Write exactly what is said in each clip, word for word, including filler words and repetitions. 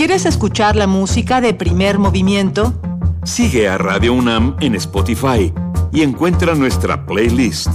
¿Quieres escuchar la música de Primer Movimiento? Sigue a Radio UNAM en Spotify y encuentra nuestra playlist.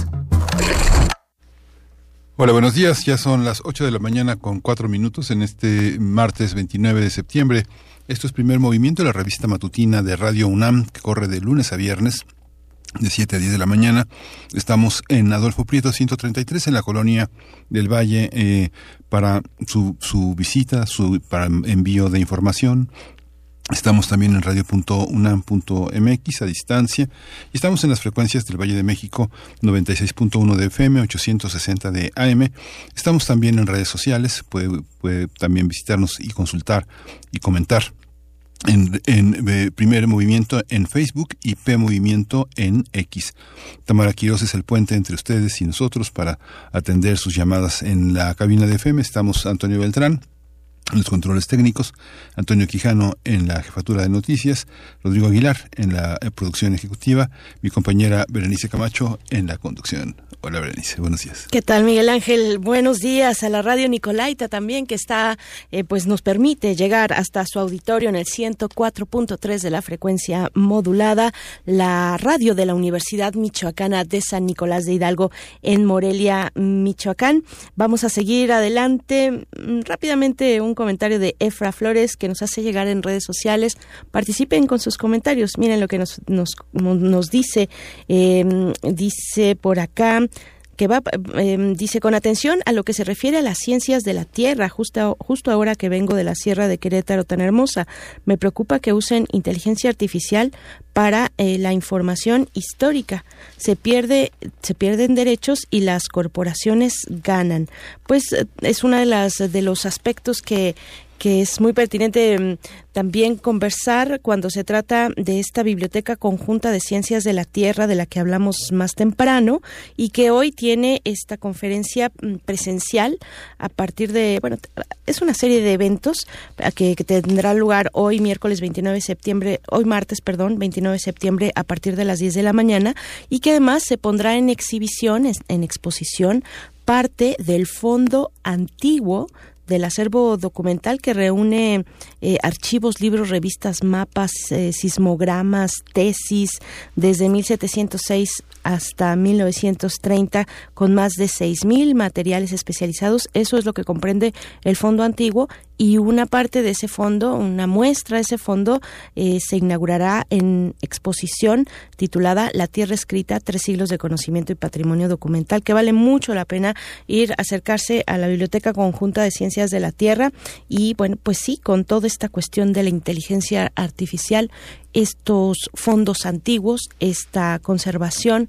Hola, buenos días. Ya son las ocho de la mañana con cuatro minutos en este martes veintinueve de septiembre. Esto es Primer Movimiento, la revista matutina de Radio UNAM, que corre de lunes a viernes, de siete a diez de la mañana. Estamos en Adolfo Prieto ciento treinta y tres, en la Colonia del Valle, eh, para su, su visita, su para envío de información. Estamos también en radio punto unam punto m x a distancia, y estamos en las frecuencias del Valle de México, noventa y seis punto uno de F M, ochocientos sesenta de A M. Estamos también en redes sociales, puede, puede también visitarnos y consultar y comentar en, en eh, Primer Movimiento en Facebook y P Movimiento en X. Tamara Quiroz es el puente entre ustedes y nosotros para atender sus llamadas. En la cabina de F M estamos Antonio Beltrán en los controles técnicos, Antonio Quijano en la jefatura de noticias, Rodrigo Aguilar en la producción ejecutiva, mi compañera Berenice Camacho en la conducción. Hola Berenice, buenos días. ¿Qué tal, Miguel Ángel? Buenos días a la radio Nicolaita también, que está, eh, pues nos permite llegar hasta su auditorio en el ciento cuatro punto tres de la frecuencia modulada, la radio de la Universidad Michoacana de San Nicolás de Hidalgo en Morelia, Michoacán. Vamos a seguir adelante. Rápidamente un comentario de Efra Flores que nos hace llegar en redes sociales. Participen con sus comentarios. Miren lo que nos nos, nos dice. Eh, dice por acá que va, eh, dice, con atención a lo que se refiere a las ciencias de la Tierra, justo, justo ahora que vengo de la Sierra de Querétaro tan hermosa, me preocupa que usen inteligencia artificial para eh, la información histórica. Se pierde, se pierden derechos y las corporaciones ganan. Pues eh, es uno de las de los aspectos que que es muy pertinente um, también conversar cuando se trata de esta Biblioteca Conjunta de Ciencias de la Tierra de la que hablamos más temprano, y que hoy tiene esta conferencia um, presencial a partir de, bueno, es una serie de eventos que, que tendrá lugar hoy miércoles veintinueve de septiembre, hoy martes, perdón, veintinueve de septiembre a partir de las diez de la mañana, y que además se pondrá en exhibición, en exposición, parte del fondo antiguo del acervo documental que reúne eh, archivos, libros, revistas, mapas, eh, sismogramas, tesis, desde mil setecientos seis hasta mil novecientos treinta, con más de seis mil materiales especializados. Eso es lo que comprende el fondo antiguo, y una parte de ese fondo, una muestra de ese fondo, eh, se inaugurará en exposición titulada La Tierra Escrita, tres siglos de conocimiento y patrimonio documental, que vale mucho la pena ir, acercarse a la Biblioteca Conjunta de Ciencias de la Tierra. Y bueno, pues sí, con toda esta cuestión de la inteligencia artificial, estos fondos antiguos, esta conservación,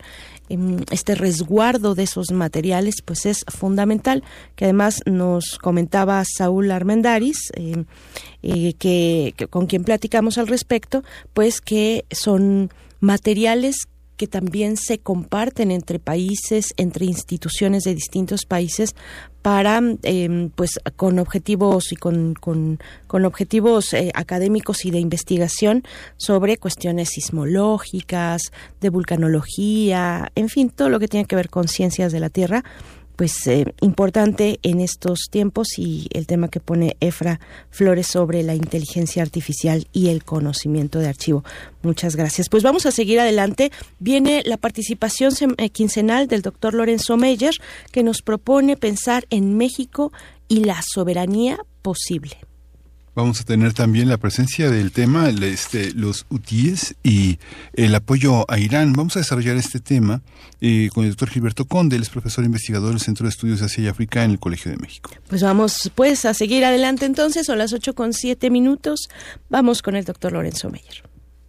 este resguardo de esos materiales, pues es fundamental. Que además nos comentaba Saúl Armendáriz, eh, eh, que, que con quien platicamos al respecto, pues que son materiales que también se comparten entre países, entre instituciones de distintos países, para eh, pues con objetivos y con con, con objetivos eh, académicos y de investigación sobre cuestiones sismológicas, de vulcanología, en fin, todo lo que tiene que ver con ciencias de la Tierra. Pues eh, importante en estos tiempos, y el tema que pone Efra Flores sobre la inteligencia artificial y el conocimiento de archivo. Muchas gracias. Pues vamos a seguir adelante. Viene la participación sem- eh, quincenal del doctor Lorenzo Meyer, que nos propone pensar en México y la soberanía posible. Vamos a tener también la presencia del tema, este, los hutíes y el apoyo a Irán. Vamos a desarrollar este tema eh, con el doctor Gilberto Conde, él es profesor investigador del Centro de Estudios de Asia y África en el Colegio de México. Pues vamos pues a seguir adelante entonces, son las ocho con siete minutos. Vamos con el doctor Lorenzo Meyer.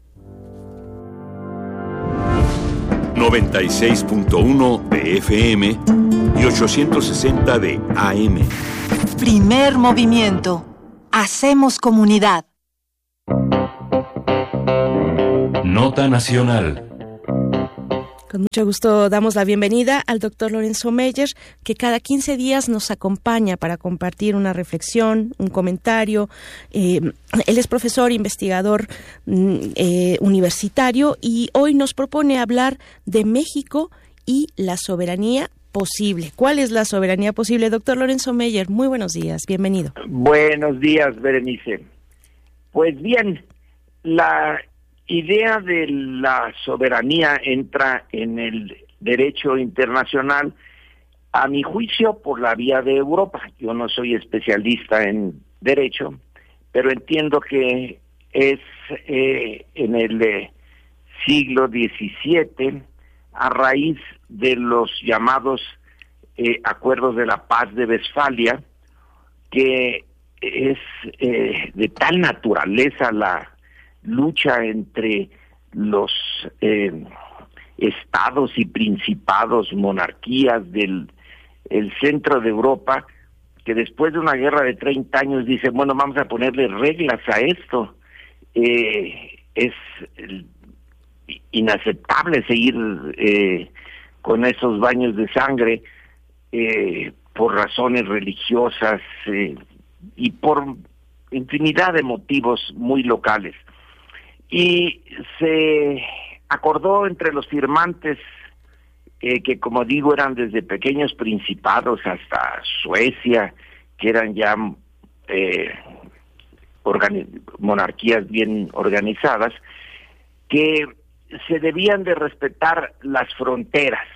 noventa y seis punto uno de F M y ochocientos sesenta de A M. Primer Movimiento. Hacemos comunidad. Nota Nacional. Con mucho gusto damos la bienvenida al doctor Lorenzo Meyer, que cada quince días nos acompaña para compartir una reflexión, un comentario. Eh, él es profesor, investigador eh, universitario, y hoy nos propone hablar de México y la soberanía posible. ¿Cuál es la soberanía posible? Doctor Lorenzo Meyer, muy buenos días, bienvenido. Buenos días, Berenice. Pues bien, la idea de la soberanía entra en el derecho internacional, a mi juicio, por la vía de Europa. Yo no soy especialista en derecho, pero entiendo que es eh, en el eh, siglo diecisiete, a raíz de los llamados eh, acuerdos de la paz de Westfalia, que es eh, de tal naturaleza la lucha entre los eh, estados y principados, monarquías del el centro de Europa, que después de una guerra de treinta años dicen, bueno, vamos a ponerle reglas a esto. Eh, es inaceptable seguir eh, con esos baños de sangre eh, por razones religiosas eh, y por infinidad de motivos muy locales. Y se acordó entre los firmantes eh, que, como digo, eran desde pequeños principados hasta Suecia, que eran ya eh, organi- monarquías bien organizadas, que se debían de respetar las fronteras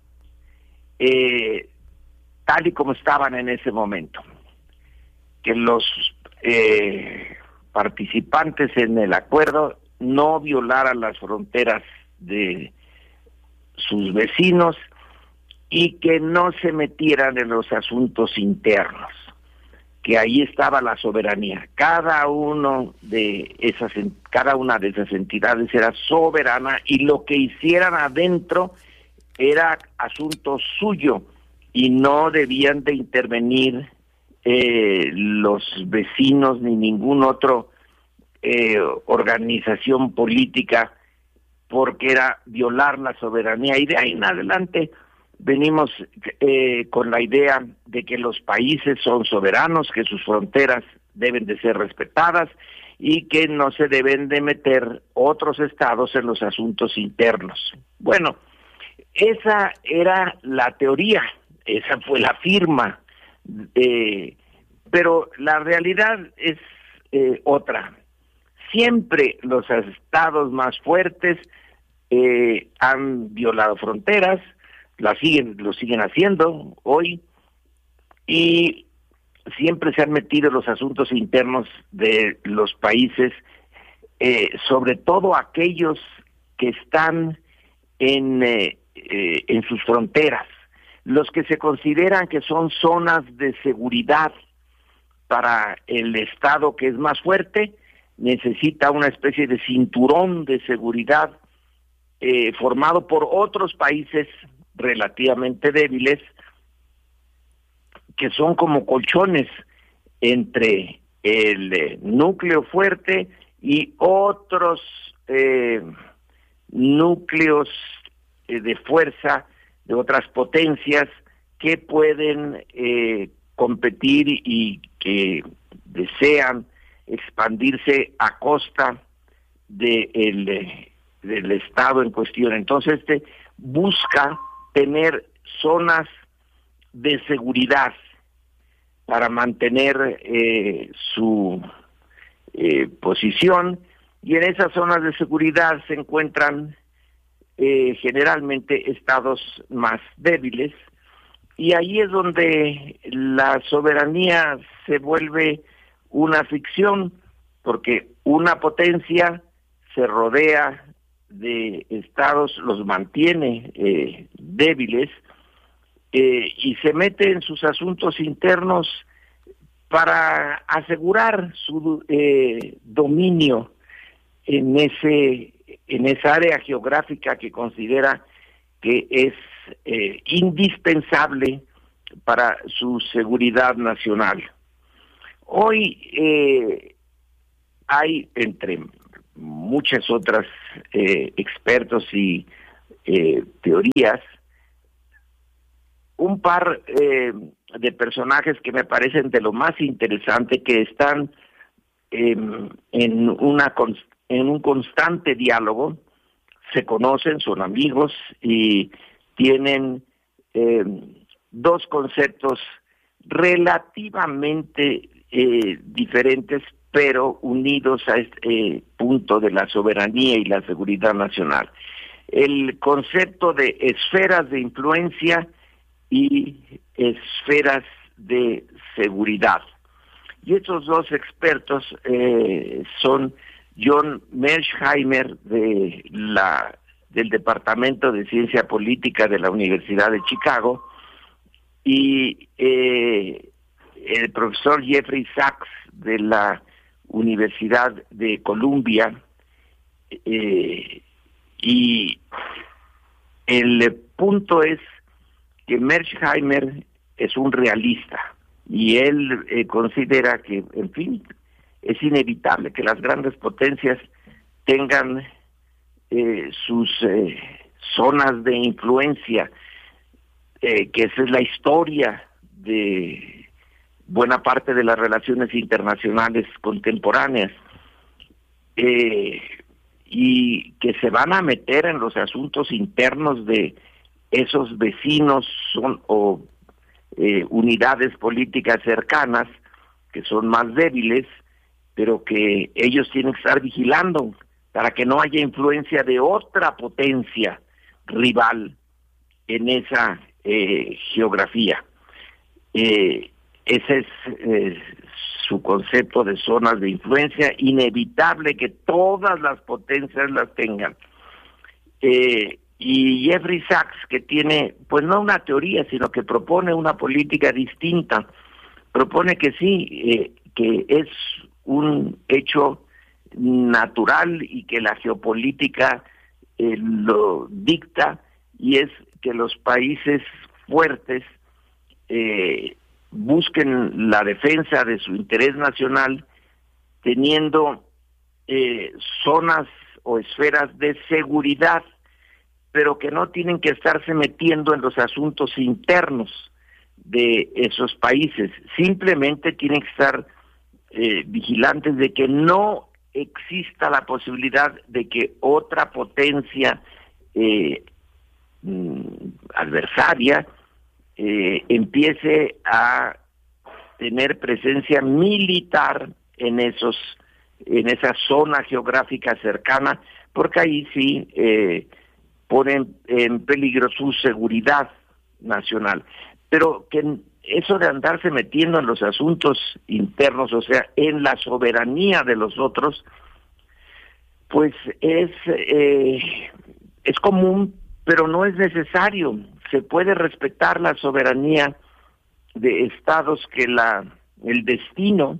eh, tal y como estaban en ese momento, que los eh, participantes en el acuerdo no violaran las fronteras de sus vecinos y que no se metieran en los asuntos internos, que ahí estaba la soberanía. Cada uno de esas, cada una de esas entidades era soberana y lo que hicieran adentro era asunto suyo y no debían de intervenir eh, los vecinos ni ningún otro eh, organización política, porque era violar la soberanía. Y de ahí en adelante venimos eh, con la idea de que los países son soberanos, que sus fronteras deben de ser respetadas y que no se deben de meter otros estados en los asuntos internos. Bueno, esa era la teoría, esa fue la firma, eh, pero la realidad es eh, otra. Siempre los estados más fuertes eh, han violado fronteras, la siguen, lo siguen haciendo hoy, y siempre se han metido en los asuntos internos de los países, eh, sobre todo aquellos que están en, eh, eh, en sus fronteras, los que se consideran que son zonas de seguridad para el estado que es más fuerte. Necesita una especie de cinturón de seguridad eh, formado por otros países relativamente débiles, que son como colchones entre el eh, núcleo fuerte y otros eh, núcleos eh, de fuerza de otras potencias que pueden eh, competir y que desean expandirse a costa de el, del estado en cuestión. Entonces, este busca tener zonas de seguridad para mantener eh, su eh, posición, y en esas zonas de seguridad se encuentran eh, generalmente estados más débiles, y ahí es donde la soberanía se vuelve una ficción, porque una potencia se rodea de estados, los mantiene eh, débiles eh, y se mete en sus asuntos internos para asegurar su eh, dominio en ese en esa área geográfica que considera que es eh, indispensable para su seguridad nacional. Hoy eh, hay, entre muchas otras eh, expertos y eh, teorías, un par eh, de personajes que me parecen de lo más interesante, que están eh, en una en un constante diálogo, se conocen, son amigos y tienen eh, dos conceptos relativamente eh, diferentes, pero unidos a este eh, punto de la soberanía y la seguridad nacional. El concepto de esferas de influencia y esferas de seguridad. Y estos dos expertos eh, son John Mearsheimer de la del Departamento de Ciencia Política de la Universidad de Chicago y eh, el profesor Jeffrey Sachs de la Universidad de Columbia, eh, y el punto es que Mearsheimer es un realista y él eh, considera que, en fin, es inevitable que las grandes potencias tengan eh, sus eh, zonas de influencia, eh, que esa es la historia de buena parte de las relaciones internacionales contemporáneas, eh, y que se van a meter en los asuntos internos de esos vecinos son o eh, unidades políticas cercanas que son más débiles, pero que ellos tienen que estar vigilando para que no haya influencia de otra potencia rival en esa eh, geografía. Eh, ese es eh, su concepto de zonas de influencia, inevitable que todas las potencias las tengan. Eh, y Jeffrey Sachs, que tiene, pues no una teoría, sino que propone una política distinta, propone que sí, eh, que es un hecho natural y que la geopolítica eh, lo dicta, y es que los países fuertes eh, busquen la defensa de su interés nacional teniendo eh, zonas o esferas de seguridad, pero que no tienen que estarse metiendo en los asuntos internos de esos países. Simplemente tienen que estar eh, vigilantes de que no exista la posibilidad de que otra potencia eh, adversaria eh, empiece a tener presencia militar en esos en esa zona geográfica cercana, porque ahí sí eh, ponen en peligro su seguridad nacional. Pero que eso de andarse metiendo en los asuntos internos, o sea, en la soberanía de los otros, pues es eh, es común, pero no es necesario. Se puede respetar la soberanía de estados que la el destino,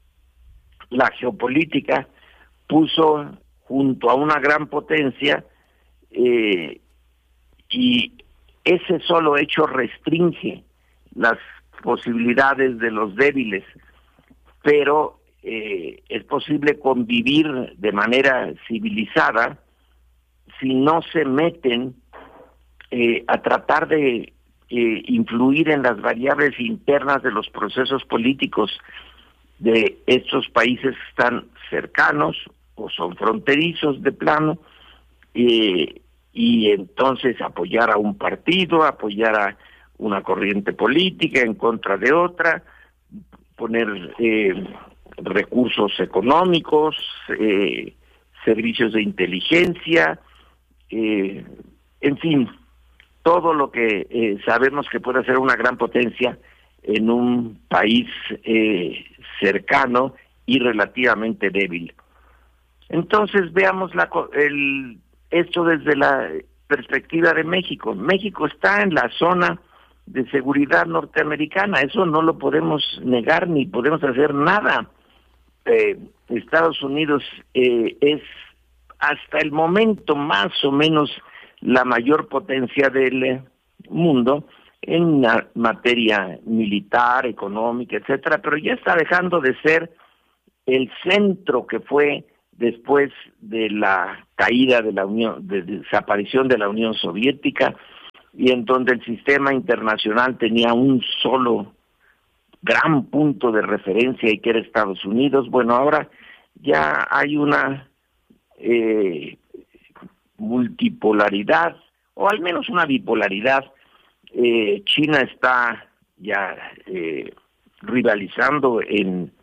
la geopolítica, puso junto a una gran potencia, eh, y ese solo hecho restringe las posibilidades de los débiles, pero eh, es posible convivir de manera civilizada si no se meten eh, a tratar de eh, influir en las variables internas de los procesos políticos de estos países que están cercanos o son fronterizos de plano, eh, y entonces apoyar a un partido, apoyar a una corriente política en contra de otra, poner eh, recursos económicos, eh, servicios de inteligencia, eh, en fin, todo lo que eh, sabemos que puede ser una gran potencia en un país eh, cercano y relativamente débil. Entonces veamos la, el, esto desde la perspectiva de México. México está en la zona de seguridad norteamericana, eso no lo podemos negar ni podemos hacer nada. Eh, Estados Unidos eh, es hasta el momento más o menos la mayor potencia del eh, mundo en la materia militar, económica, etcétera, pero ya está dejando de ser el centro que fue después de la caída de la Unión, de desaparición de la Unión Soviética, y en donde el sistema internacional tenía un solo gran punto de referencia y que era Estados Unidos. Bueno, ahora ya hay una eh, multipolaridad, o al menos una bipolaridad. Eh, China está ya eh, rivalizando en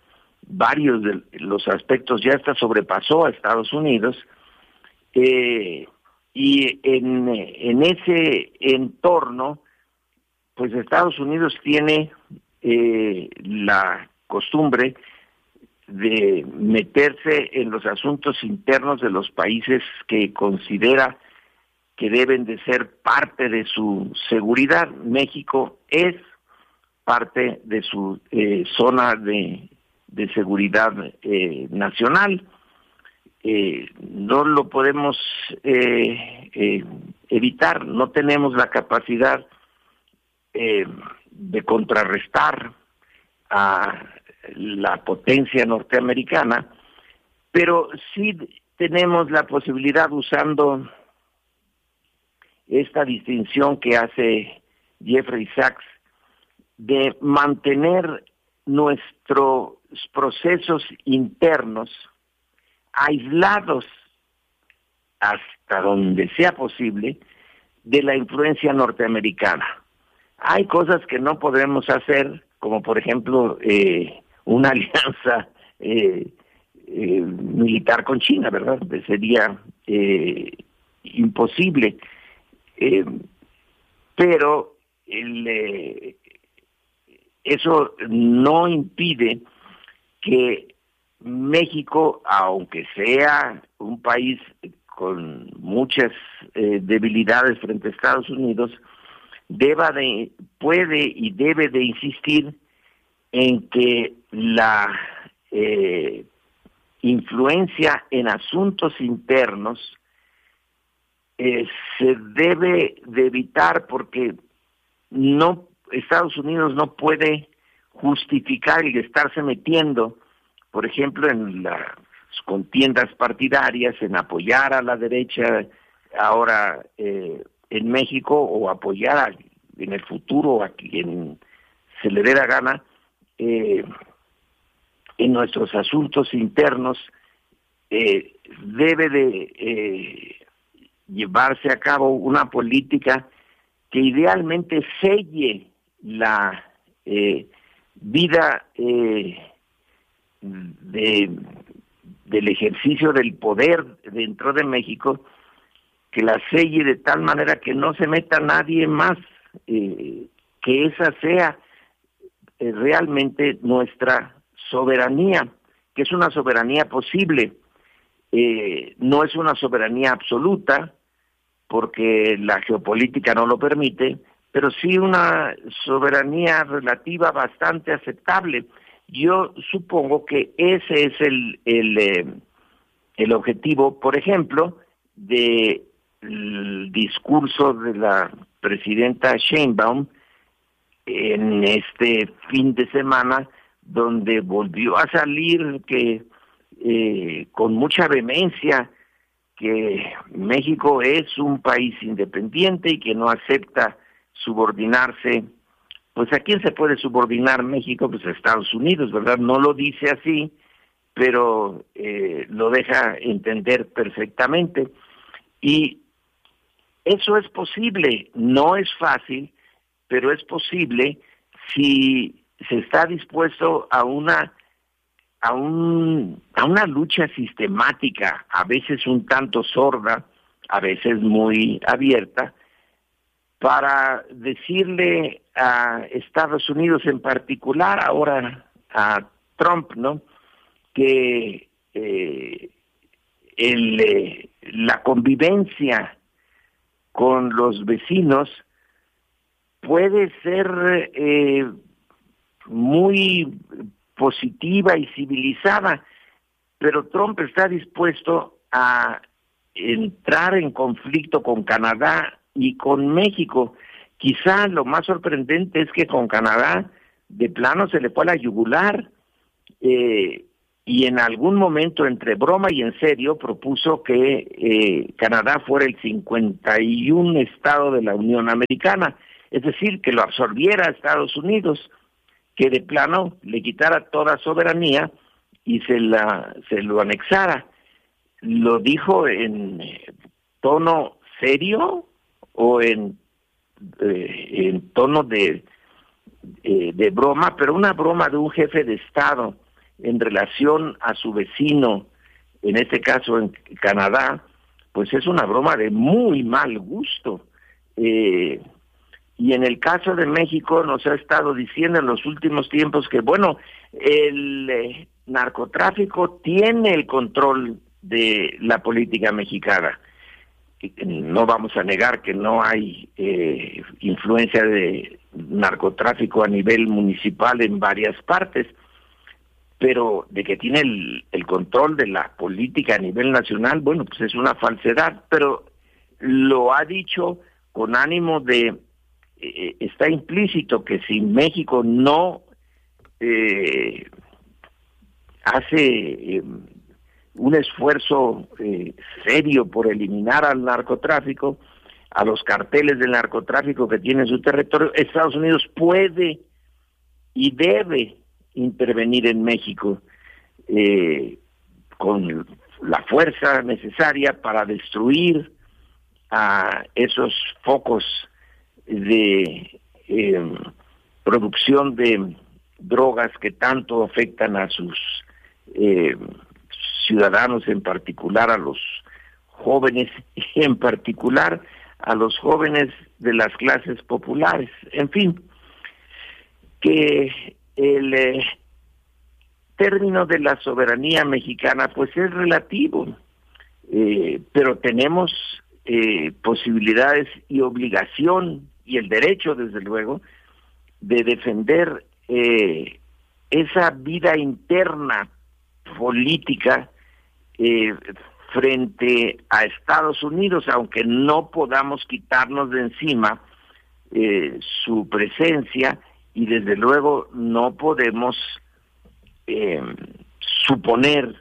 varios de los aspectos ya hasta sobrepasó a Estados Unidos, eh, y en, en ese entorno, pues Estados Unidos tiene eh, la costumbre de meterse en los asuntos internos de los países que considera que deben de ser parte de su seguridad. México es parte de su eh, zona de, de seguridad eh, nacional. Eh, no lo podemos eh, eh, evitar, no tenemos la capacidad eh, de contrarrestar a la potencia norteamericana, pero sí tenemos la posibilidad, usando esta distinción que hace Jeffrey Sachs, de mantener nuestros procesos internos aislados hasta donde sea posible de la influencia norteamericana. Hay cosas que no podremos hacer, como por ejemplo eh, una alianza eh, eh, militar con China, ¿verdad? Sería eh, imposible. Eh, pero el, eh, eso no impide que México, aunque sea un país con muchas eh, debilidades frente a Estados Unidos, deba de, puede y debe de insistir en que la eh, influencia en asuntos internos eh, se debe de evitar, porque no Estados Unidos no puede justificar el estarse metiendo, por ejemplo, en las contiendas partidarias, en apoyar a la derecha ahora eh, en México, o apoyar a, en el futuro a quien se le dé la gana eh, en nuestros asuntos internos. Eh, debe de eh, llevarse a cabo una política que idealmente selle la eh, vida eh, de, del ejercicio del poder dentro de México, que la selle de tal manera que no se meta nadie más, eh, que esa sea eh, realmente nuestra soberanía, que es una soberanía posible. Eh, no es una soberanía absoluta, porque la geopolítica no lo permite, pero sí una soberanía relativa bastante aceptable. Yo supongo que ese es el el, eh, el objetivo, por ejemplo, del discurso de la presidenta Sheinbaum en este fin de semana, donde volvió a salir que eh, con mucha vehemencia que México es un país independiente y que no acepta subordinarse. Pues ¿a quién se puede subordinar México? Pues a Estados Unidos, ¿verdad? No lo dice así, pero eh, lo deja entender perfectamente. Y eso es posible, no es fácil, pero es posible si se está dispuesto a una a un a una lucha sistemática, a veces un tanto sorda, a veces muy abierta, para decirle a Estados Unidos en particular, ahora a Trump, ¿no?, que eh, el, eh, la convivencia con los vecinos puede ser eh, muy positiva y civilizada, pero Trump está dispuesto a entrar en conflicto con Canadá y con México. Quizá lo más sorprendente es que con Canadá de plano se le fue a la yugular, eh, y en algún momento, entre broma y en serio, propuso que eh, Canadá fuera el cincuenta y uno estado de la Unión Americana, es decir, que lo absorbiera a Estados Unidos, que de plano le quitara toda soberanía y se la se lo anexara. Lo dijo en tono serio o en eh, en tono de eh, de broma, pero una broma de un jefe de Estado. en relación a su vecino, en este caso en Canadá, pues es una broma de muy mal gusto. Eh, y en el caso de México nos ha estado diciendo en los últimos tiempos que, bueno, el eh, narcotráfico tiene el control de la política mexicana. No vamos a negar que no hay eh, influencia de narcotráfico a nivel municipal en varias partes, pero de que tiene el, el control de la política a nivel nacional, bueno, pues es una falsedad, pero lo ha dicho con ánimo de, eh, está implícito que si México no eh, hace eh, un esfuerzo eh, serio por eliminar al narcotráfico, a los carteles del narcotráfico que tiene en su territorio, Estados Unidos puede y debe intervenir en México eh, con la fuerza necesaria para destruir a esos focos de eh, producción de drogas que tanto afectan a sus eh, ciudadanos, en particular a los jóvenes y en particular a los jóvenes de las clases populares. En fin, que el eh, término de la soberanía mexicana pues es relativo, eh, pero tenemos eh, posibilidades y obligación y el derecho, desde luego, de defender eh, esa vida interna política eh, frente a Estados Unidos, aunque no podamos quitarnos de encima eh, su presencia, y desde luego no podemos eh, suponer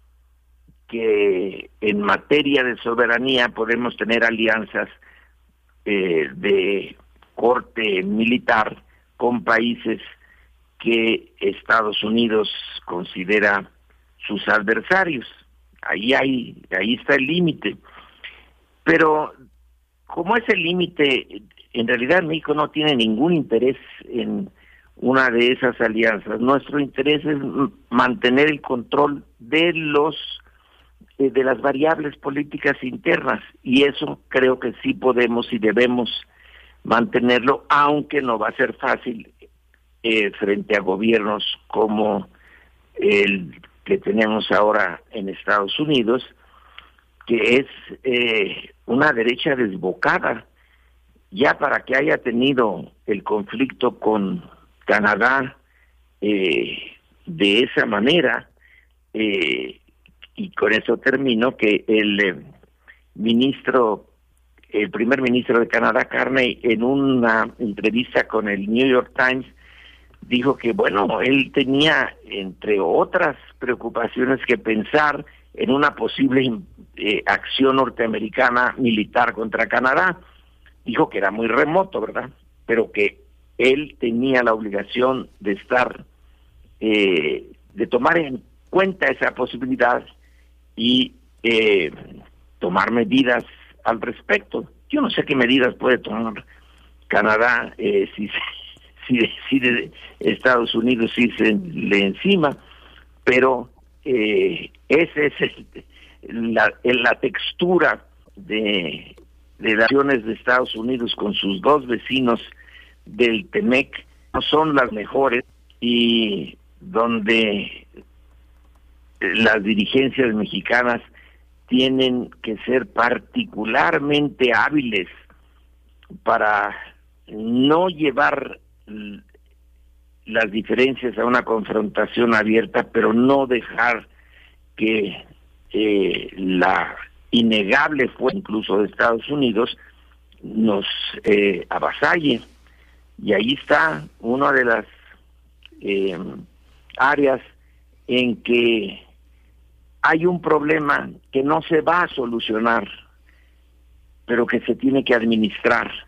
que en materia de soberanía podemos tener alianzas eh, de corte militar con países que Estados Unidos considera sus adversarios. Ahí hay, ahí está el límite. Pero como ese límite, en realidad México no tiene ningún interés en una de esas alianzas. Nuestro interés es mantener el control de los eh, de las variables políticas internas, y eso creo que sí podemos y debemos mantenerlo, aunque no va a ser fácil eh, frente a gobiernos como el que tenemos ahora en Estados Unidos, que es eh, una derecha desbocada. Ya para que haya tenido el conflicto con Canadá eh, de esa manera, eh, y con eso termino, que el eh, ministro, el primer ministro de Canadá, Carney, en una entrevista con el New York Times, dijo que, bueno, él tenía, entre otras preocupaciones, que pensar en una posible eh, acción norteamericana militar contra Canadá. Dijo que era muy remoto, ¿verdad? Pero que él tenía la obligación de estar, eh, de tomar en cuenta esa posibilidad y eh, tomar medidas al respecto. Yo no sé qué medidas puede tomar Canadá eh, si, si decide Estados Unidos irse encima, pero eh, esa es el, la, la textura de, de las relaciones de Estados Unidos con sus dos vecinos del Temec. No son las mejores, y donde las dirigencias mexicanas tienen que ser particularmente hábiles para no llevar las diferencias a una confrontación abierta, pero no dejar que eh, la innegable fuerza incluso de Estados Unidos nos eh, avasalle. Y ahí está una de las eh, áreas en que hay un problema que no se va a solucionar, pero que se tiene que administrar.